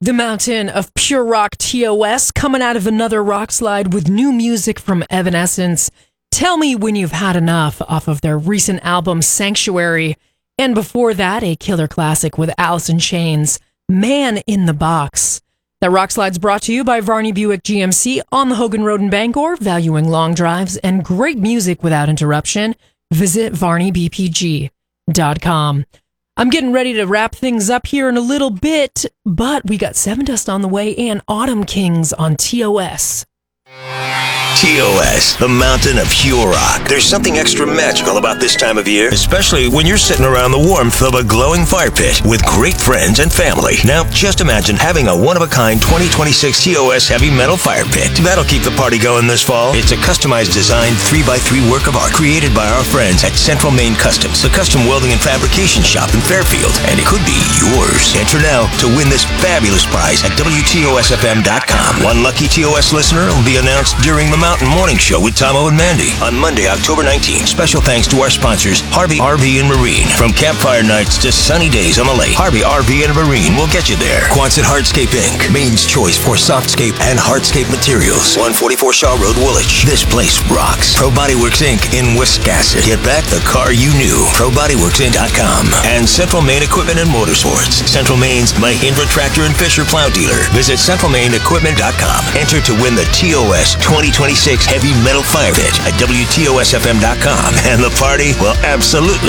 The Mountain of Pure Rock TOS coming out of another rock slide with new music from Evanescence. Tell Me When You've Had Enough off of their recent album Sanctuary. And before that, a killer classic with Alice in Chains, Man in the Box. That rock slide's brought to you by Varney Buick GMC on the Hogan Road in Bangor, valuing long drives and great music without interruption. Visit VarneyBPG.com. I'm getting ready to wrap things up here in a little bit, but we got Sevendust on the way and Autumn Kings on TOS. TOS, the Mountain of Pure Rock. There's something extra magical about this time of year, especially when you're sitting around the warmth of a glowing fire pit with great friends and family. Now, just imagine having a one-of-a-kind 2026 TOS heavy metal fire pit. That'll keep the party going this fall. It's a customized design 3x3 work of art created by our friends at Central Maine Customs, the custom welding and fabrication shop in Fairfield, and it could be yours. Enter now to win this fabulous prize at WTOSFM.com. One lucky TOS listener will be announced during the Mountain Morning Show with Tomo and Mandy on Monday, October 19th. Special thanks to our sponsors, Harvey RV and Marine. From campfire nights to sunny days on the lake, Harvey RV and Marine will get you there. Quonset Hardscape Inc., Maine's choice for softscape and hardscape materials. 144 Shaw Road, Woolwich. This place rocks. Pro Bodyworks Inc. in Wiscasset. Get back the car you knew. ProBodyWorksInc.com. And Central Maine Equipment and Motorsports. Central Maine's Mahindra Tractor and Fisher Plow Dealer. Visit CentralMaineEquipment.com. Enter to win the TOS 2026 Heavy Metal Fire Pit at WTOSFM.com. And the party will absolutely